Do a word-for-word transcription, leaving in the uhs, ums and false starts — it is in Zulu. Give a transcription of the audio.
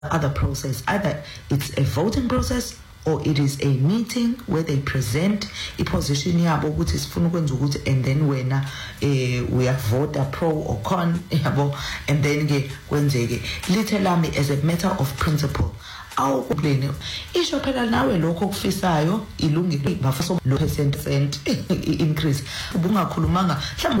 other process. Either it's a voting process or it is a meeting where they present a position yabo ukuthi sifuna ukwenza ukuthi, and then wena eh uyavota pro or con yabo, and then ke kwenzeke lithelami as a matter of principle. Awu kubleni isho phela nawe lokho okufisayo ilungile bafisa lo percent increase ubungakhulumanga mhlawumbe